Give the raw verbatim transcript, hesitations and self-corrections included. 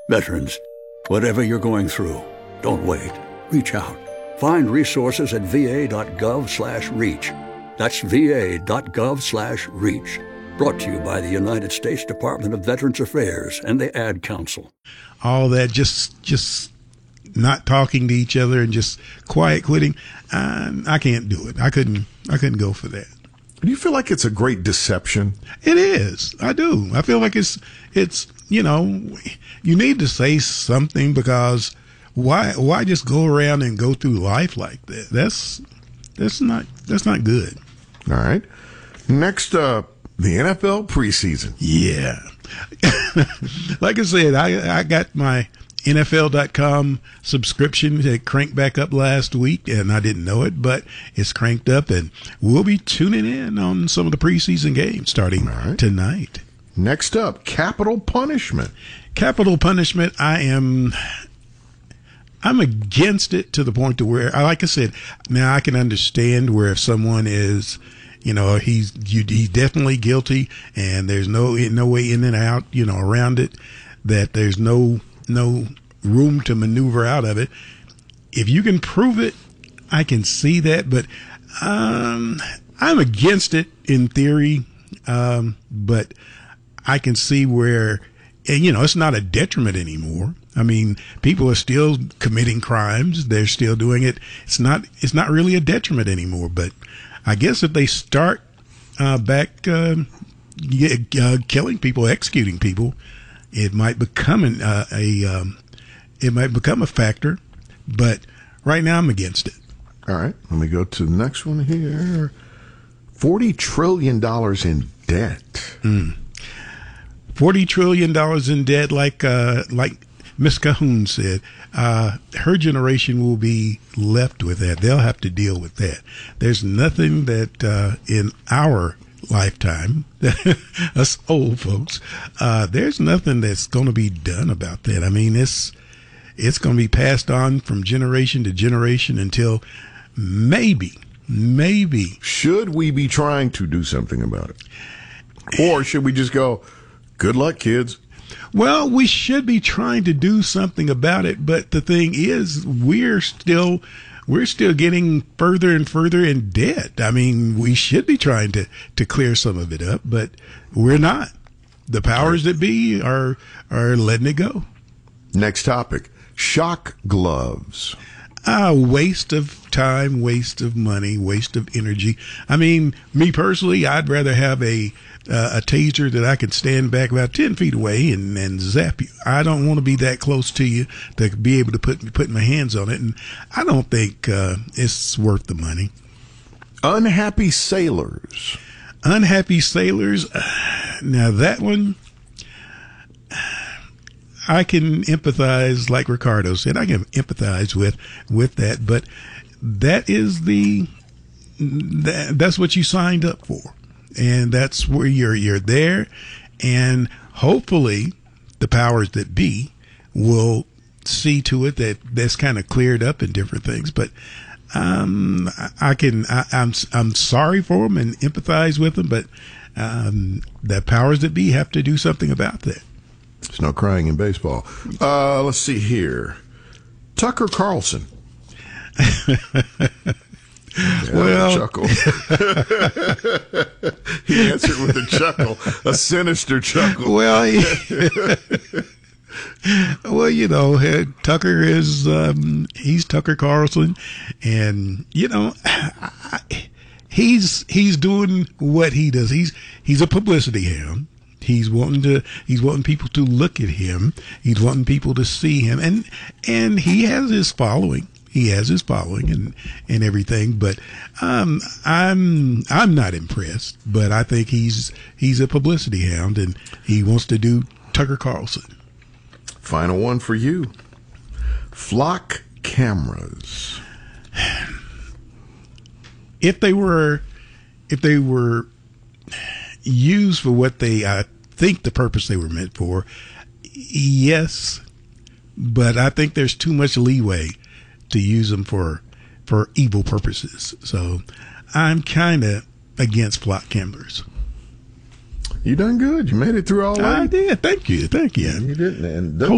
Veterans, whatever you're going through, don't wait. Reach out. Find resources at va.gov slash reach. That's va.gov slash reach. Brought to you by the United States Department of Veterans Affairs and the Ad Council. All that, just just not talking to each other and just quiet quitting. Uh, I can't do it. I couldn't. I couldn't go for that. Do you feel like it's a great deception? It is. I do. I feel like it's it's you know, you need to say something, because why why just go around and go through life like that? That's that's not that's not good. All right. Next up, the N F L preseason. Yeah. Like I said, I I got my N F L dot com subscription that cranked back up last week, and I didn't know it, but it's cranked up, and we'll be tuning in on some of the preseason games starting right. tonight. Next up, capital punishment. Capital punishment, I am I'm against it to the point to where, like I said, now I can understand where if someone is, you know, he's you, he's definitely guilty, and there's no no way in and out, you know, around it, that there's no no room to maneuver out of it. If you can prove it, I can see that, but um, I'm against it in theory, um, but I can see where, and you know, it's not a detriment anymore. I mean, people are still committing crimes. They're still doing it. It's not, it's not really a detriment anymore, but I guess if they start uh, back uh, uh, killing people, executing people, it might become an, uh, a um, it might become a factor, but right now I'm against it. All right, let me go to the next one here. Forty trillion dollars in debt. Mm. Forty trillion dollars in debt, like uh, like Miss Cahoon said. Uh, her generation will be left with that. They'll have to deal with that. There's nothing that uh, in our lifetime, us old folks, uh, there's nothing that's going to be done about that. I mean, it's it's going to be passed on from generation to generation until maybe, maybe. Should we be trying to do something about it? Or should we just go, good luck, kids? Well, we should be trying to do something about it, but the thing is, we're still we're still getting further and further in debt. I mean, we should be trying to, to clear some of it up, but we're not. The powers that be are are letting it go. Next topic, shock gloves. Ah, waste of time, waste of money, waste of energy. I mean, me personally, I'd rather have a uh, a taser that I could stand back about ten feet away and, and zap you. I don't want to be that close to you to be able to put put my hands on it, and I don't think uh, it's worth the money. Unhappy sailors. Unhappy sailors. Uh, now that one, I can empathize, like Ricardo said, I can empathize with, with that, but that is the, that, that's what you signed up for. And that's where you're, you're there. And hopefully the powers that be will see to it that that's kind of cleared up in different things. But, um, I can, I, I'm, I'm sorry for them and empathize with them, but, um, the powers that be have to do something about that. There's no crying in baseball. Uh, let's see here. Tucker Carlson. Yeah, well, chuckle. He answered with a chuckle, a sinister chuckle. Well, he, well, you know, Tucker is um, he's Tucker Carlson, and you know, he's he's doing what he does. He's he's a publicity hound. He's wanting to, he's wanting people to look at him. He's wanting people to see him. And, and he has his following. He has his following and, and everything. But, um, I'm, I'm not impressed, but I think he's, he's a publicity hound and he wants to do Tucker Carlson. Final one for you. Flock cameras. If they were, if they were used for what they, I think the purpose they were meant for, yes, but I think there's too much leeway to use them for for evil purposes. So I'm kind of against flock cameras. You done good. You made it through all that. I did. Thank you. Thank you. You didn't. And